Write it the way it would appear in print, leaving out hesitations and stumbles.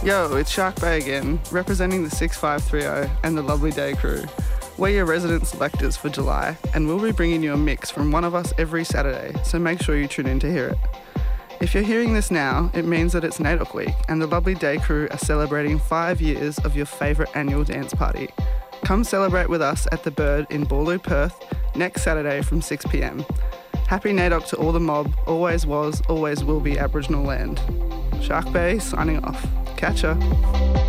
Yo, it's Shark Bay again, representing the 6530 and the Lovely Day crew. We're your resident selectors for July, and we'll be bringing you a mix from one of us every Saturday, so make sure you tune in to hear it. If you're hearing this now, it means that it's NAIDOC week, and the Lovely Day crew are celebrating 5 years of your favourite annual dance party. Come celebrate with us at the Bird in Boorloo, Perth, next Saturday from 6 p.m. Happy NAIDOC to all the mob, always was, always will be Aboriginal land. Shark Bay signing off. Catch ya.